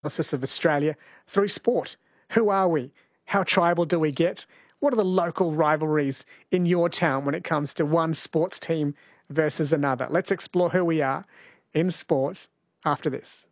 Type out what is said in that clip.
analysis of Australia through sport. Who are we? How tribal do we get? What are the local rivalries in your town when it comes to one sports team versus another? Let's explore who we are in sports after this.